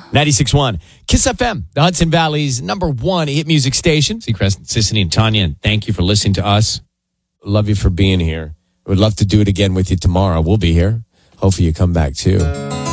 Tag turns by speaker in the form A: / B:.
A: 96.1 Kiss FM, the Hudson Valley's #1 hit music station. Seacrest, Sissany, and Tanya, and thank you for listening to us. Love you for being here. Would love to do it again with you tomorrow. We'll be here. Hopefully you come back too.